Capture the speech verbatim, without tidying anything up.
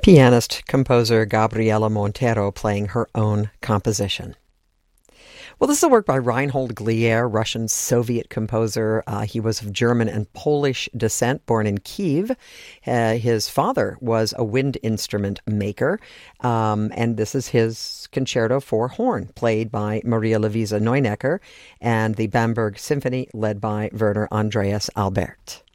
pianist composer Gabriela Montero playing her own composition. Well, this is a work by Reinhold Glier, Russian Soviet composer. Uh, he was of German and Polish descent, born in Kiev. Uh, his father was a wind instrument maker, um, and this is his concerto for horn, played by Maria Luisa Neunecker, and the Bamberg Symphony, led by Werner Andreas Albert.